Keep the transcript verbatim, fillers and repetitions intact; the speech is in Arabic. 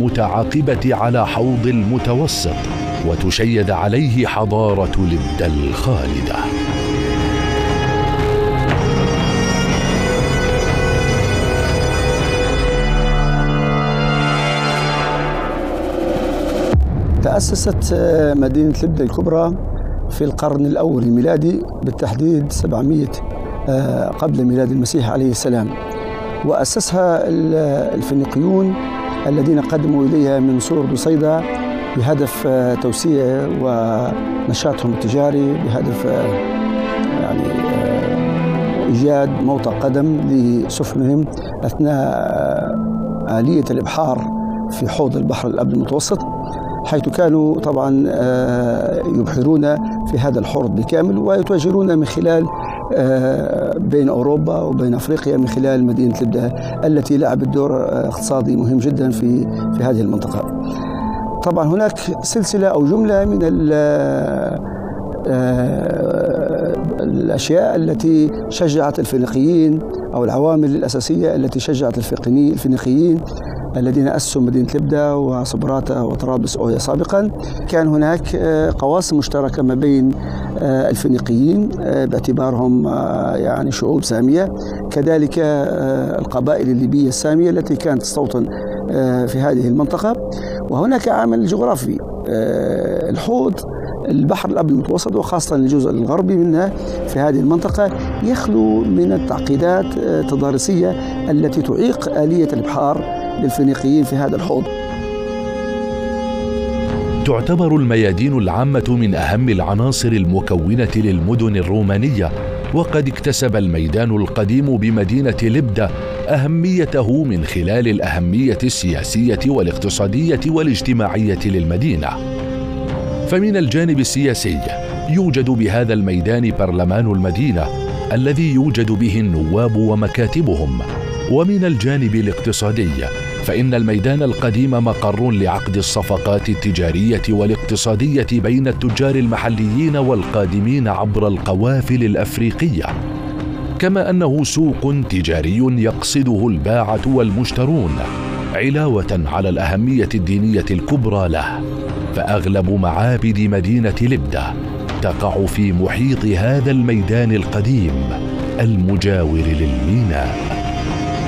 المتعاقبة على حوض المتوسط، وتشيد عليه حضارة لبدة الخالدة. تأسست مدينة لبدة الكبرى في القرن الأول الميلادي، بالتحديد سبعمائة قبل ميلاد المسيح عليه السلام، وأسسها الفينيقيون الذين قدموا إليها من سور بصيدة بهدف توسيع ونشاطهم التجاري، بهدف يعني إيجاد موطأ قدم لسفنهم أثناء آلية الإبحار في حوض البحر الأبيض المتوسط، حيث كانوا طبعا يبحرون في هذا الحوض بالكامل ويتواجرون من خلال بين أوروبا وبين أفريقيا من خلال مدينة لبدة التي لعبت دور اقتصادي مهم جدا في في هذه المنطقة. طبعا هناك سلسلة أو جملة من الأشياء التي شجعت الفينيقيين أو العوامل الأساسية التي شجعت الفينيقيين الذين أسسوا مدينة لبدة وصبراتة وطرابلس أويا سابقا. كان هناك قواسم مشتركة ما بين الفينيقيين باعتبارهم يعني شعوب سامية، كذلك القبائل الليبية السامية التي كانت تستوطن في هذه المنطقة. وهناك عامل جغرافي، الحوض البحر الأبيض المتوسط وخاصة الجزء الغربي منها في هذه المنطقة يخلو من التعقيدات التضاريسية التي تعيق آلية الإبحار للفينيقيين في هذا الحوض. تعتبر الميادين العامة من أهم العناصر المكونة للمدن الرومانية، وقد اكتسب الميدان القديم بمدينة لبدة أهميته من خلال الأهمية السياسية والاقتصادية والاجتماعية للمدينة. فمن الجانب السياسي يوجد بهذا الميدان برلمان المدينة الذي يوجد به النواب ومكاتبهم، ومن الجانب الاقتصادي فإن الميدان القديم مقر لعقد الصفقات التجارية والاقتصادية بين التجار المحليين والقادمين عبر القوافل الأفريقية، كما أنه سوق تجاري يقصده الباعة والمشترون، علاوة على الأهمية الدينية الكبرى له. فأغلب معابد مدينة لبدة تقع في محيط هذا الميدان القديم المجاور للميناء.